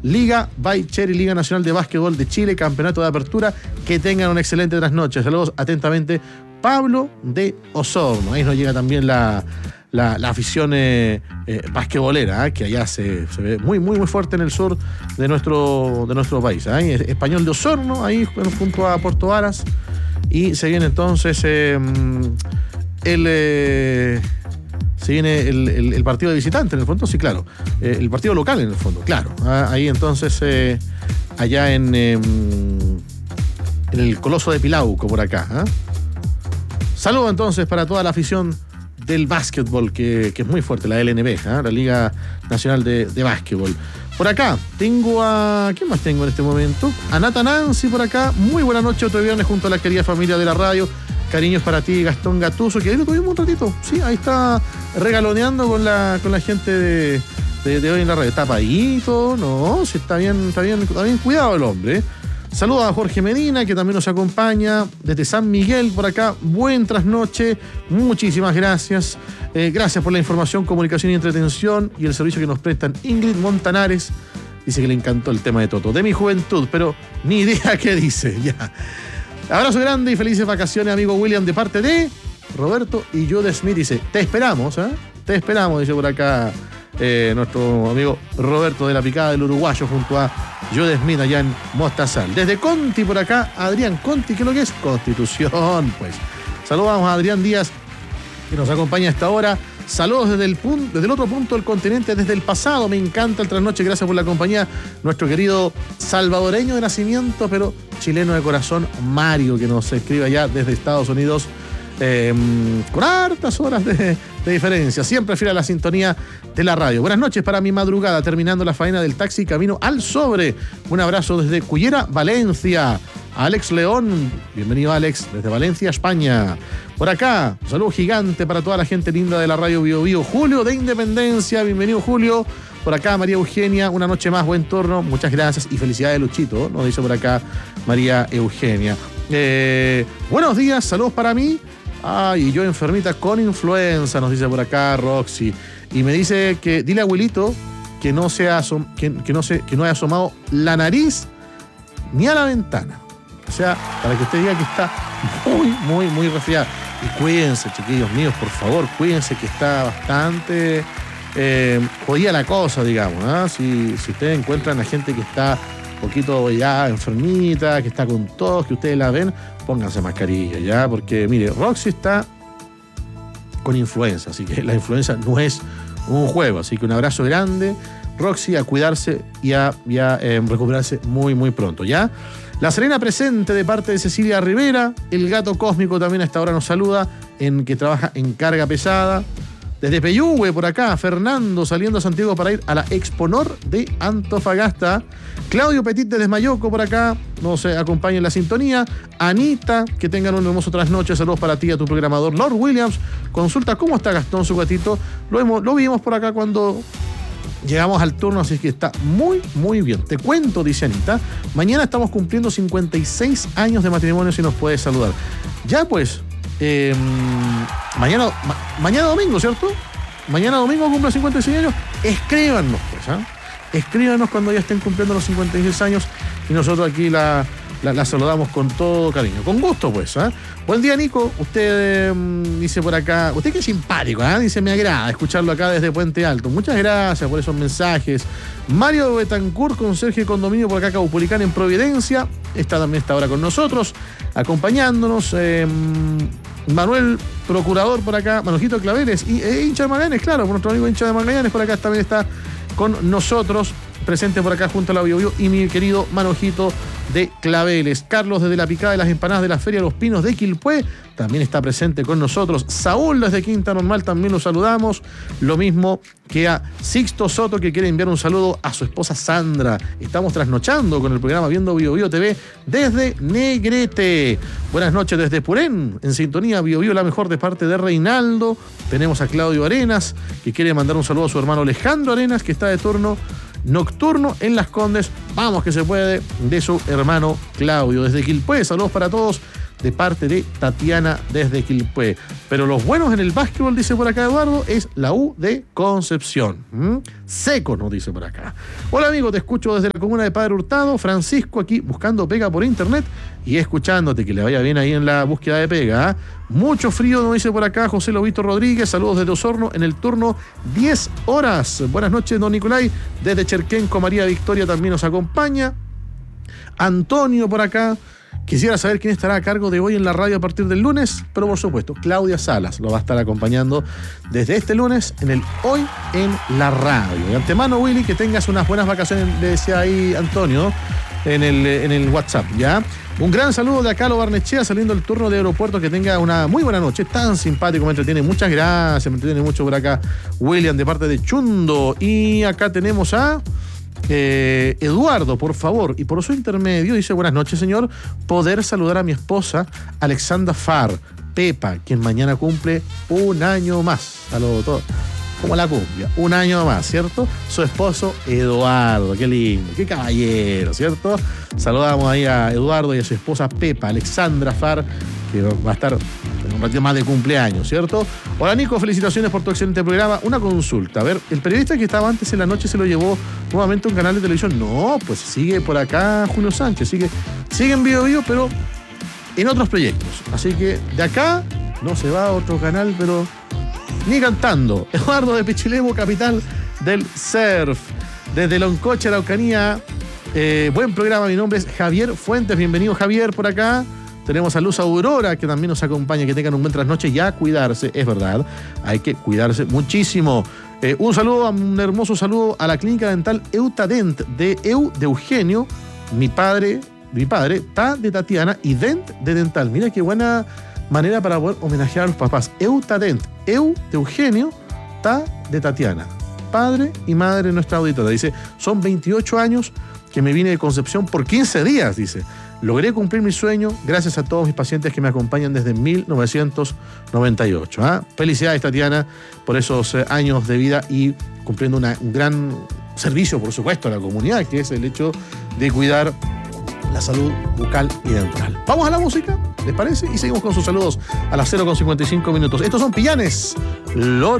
Liga by Cherry, Liga Nacional de Básquetbol de Chile, Campeonato de Apertura. Que tengan una excelente trasnoche. Saludos atentamente, Pablo de Osorno. Ahí nos llega también la afición basquetbolera, que allá se ve muy fuerte en el sur de nuestro país. Español de Osorno, ahí junto a Puerto Varas. Y se viene entonces el partido de visitante en el fondo, sí, claro. El partido local en el fondo, claro. Ahí entonces, allá en el Coloso de Pilauco, por acá. Saludo entonces para toda la afición del básquetbol, que es muy fuerte, la LNB, la Liga Nacional de Básquetbol. Por acá tengo a... ¿Quién más tengo en este momento? A Nata Nancy por acá. Muy buena noche, otro viernes junto a la querida familia de la radio. Cariños para ti, Gastón Gattuso, que ahí lo tuvimos un ratito. Sí, ahí está regaloneando con la gente de hoy en la radio. Tapadito, no, sí, está bien cuidado el hombre. Saludos a Jorge Medina, que también nos acompaña desde San Miguel por acá. Buen trasnoche, muchísimas gracias. Gracias por la información, comunicación y entretención y el servicio que nos prestan. Ingrid Montanares dice que le encantó el tema de Toto. De mi juventud, pero ni idea qué dice. Ya. Abrazo grande y felices vacaciones, amigo William, de parte de Roberto y Jude Smith. Dice, te esperamos, dice por acá nuestro amigo Roberto de la Picada del Uruguayo junto a Jude Smith allá en Mostazal. Desde Conti por acá, Adrián Conti, ¿qué es lo que es? Constitución, pues. Saludamos a Adrián Díaz, que nos acompaña a esta hora. Saludos desde el otro punto del continente, desde el pasado. Me encanta el trasnoche, gracias por la compañía. Nuestro querido salvadoreño de nacimiento, pero chileno de corazón, Mario, que nos escribe allá desde Estados Unidos, con hartas horas de diferencia. Siempre fiel a la sintonía de la radio. Buenas noches para mi madrugada, terminando la faena del taxi camino al sobre. Un abrazo desde Cullera, Valencia. Alex León, bienvenido Alex, desde Valencia, España. Por acá, un saludo gigante para toda la gente linda de la radio Bio Bio. Julio de Independencia, bienvenido Julio. Por acá María Eugenia, una noche más, buen turno, muchas gracias y felicidades Luchito, nos dice por acá María Eugenia. Buenos días, saludos para mí. Ay, yo enfermita con influenza, nos dice por acá Roxy. Y me dice que dile a abuelito que no haya asomado la nariz ni a la ventana. O sea, para que usted diga que está muy resfriado. Y cuídense, chiquillos míos, por favor, cuídense, que está bastante jodida la cosa, digamos. Si ustedes encuentran a gente que está un poquito ya enfermita, que está con tos, que ustedes la ven, pónganse mascarilla, ¿ya? Porque, mire, Roxy está con influenza, así que la influenza no es un juego. Así que un abrazo grande, Roxy, a cuidarse y a recuperarse muy pronto, ¿ya? La Serena presente de parte de Cecilia Rivera. El gato cósmico también a esta hora nos saluda, que trabaja en carga pesada. Desde Peyúgue, por acá, Fernando saliendo a Santiago para ir a la Exponor de Antofagasta. Claudio Petit desde Mayoco por acá, nos acompaña en la sintonía. Anita, que tengan un hermoso trasnoche. Saludos para ti y a tu programador Lord Williams. Consulta cómo está Gastón, su gatito. Lo vimos por acá cuando llegamos al turno, así que está muy bien. Te cuento, dice Anita, mañana estamos cumpliendo 56 años de matrimonio, si nos puedes saludar. Ya pues, mañana domingo, ¿cierto? Mañana domingo cumple 56 años. Escríbanos, pues, Escríbanos cuando ya estén cumpliendo los 56 años y nosotros aquí la saludamos con todo cariño. Con gusto, pues, Buen día, Nico. Usted dice por acá, usted que es simpático, dice, me agrada escucharlo acá desde Puente Alto. Muchas gracias por esos mensajes. Mario Betancourt, conserje de condominio por acá, Caupolicán en Providencia. También está ahora con nosotros, acompañándonos. Manuel Procurador por acá, Manojito Claveres y hincha de Magallanes, claro, nuestro amigo hincha de Magallanes por acá también está con nosotros, presente por acá junto a la Bio Bio, y mi querido Manojito de Claveles. Carlos desde la Picada de las Empanadas de la Feria Los Pinos de Quilpué también está presente con nosotros. Saúl desde Quinta Normal también lo saludamos, lo mismo que a Sixto Soto, que quiere enviar un saludo a su esposa Sandra. Estamos trasnochando con el programa Viendo Bio Bio TV desde Negrete. Buenas noches desde Purén, en sintonía Bio Bio, la mejor, de parte de Reinaldo. Tenemos a Claudio Arenas, que quiere mandar un saludo a su hermano Alejandro Arenas, que está de turno nocturno en Las Condes. Vamos que se puede, de su hermano Claudio. Desde Quilpué, saludos para todos. de parte de Tatiana desde Quilpué. Pero los buenos en el básquetbol, dice por acá Eduardo, es la U de Concepción. Seco, nos dice por acá. Hola amigo, te escucho desde la comuna de Padre Hurtado. Francisco aquí buscando pega por internet y escuchándote, que le vaya bien ahí en la búsqueda de pega. Mucho frío, nos dice por acá José Lobito Rodríguez. Saludos desde Osorno en el turno 10 horas. Buenas noches, don Nicolai. Desde Cherquenco, María Victoria también nos acompaña. Antonio por acá. Quisiera saber quién estará a cargo de hoy en la radio a partir del lunes, pero por supuesto, Claudia Salas lo va a estar acompañando desde este lunes en el Hoy en la Radio. De antemano, Willy, que tengas unas buenas vacaciones, le decía ahí Antonio en el WhatsApp, ¿ya? Un gran saludo de acá a Lo Barnechea, saliendo el turno de aeropuerto, que tenga una muy buena noche, tan simpático, me entretiene, muchas gracias, me entretiene mucho por acá William de parte de Chundo. Y acá tenemos a Eduardo, por favor, y por su intermedio, dice: buenas noches, señor, poder saludar a mi esposa Alexandra Farr, Pepa, quien mañana cumple un año más. Saludos a todos. Como la cumbia, un año más, ¿cierto? Su esposo Eduardo, qué lindo, qué caballero, ¿cierto? Saludamos ahí a Eduardo y a su esposa Pepa, Alexandra Farr, que va a estar en un ratito más de cumpleaños, ¿cierto? Hola Nico, felicitaciones por tu excelente programa. Una consulta, a ver, el periodista que estaba antes en la noche se lo llevó nuevamente a un canal de televisión. No, pues sigue por acá Julio Sánchez, sigue en Bio, pero en otros proyectos. Así que de acá no se va a otro canal, pero ni cantando. Eduardo de Pichilemu, capital del surf. Desde Loncoche, Araucanía. Buen programa, mi nombre es Javier Fuentes. Bienvenido, Javier, por acá. Tenemos a Luz Aurora, que también nos acompaña. Que tengan un buen trasnoche y a cuidarse. Es verdad, hay que cuidarse muchísimo. Un hermoso saludo a la clínica dental Eutadent de Eugenio. Mi padre, Ta de Tatiana y Dent de Dental. Mira qué buena manera para poder homenajear a los papás. Eutadent, Eu de Eugenio, Ta de Tatiana. Padre y madre de nuestra auditora. Dice, son 28 años que me vine de Concepción por 15 días, dice. Logré cumplir mi sueño gracias a todos mis pacientes que me acompañan desde 1998. Felicidades, Tatiana, por esos años de vida y cumpliendo un gran servicio, por supuesto, a la comunidad, que es el hecho de cuidar la salud bucal y dental. Vamos a la música, ¿les parece? Y seguimos con sus saludos a las 0:55 minutos. Estos son Pillanes Loro.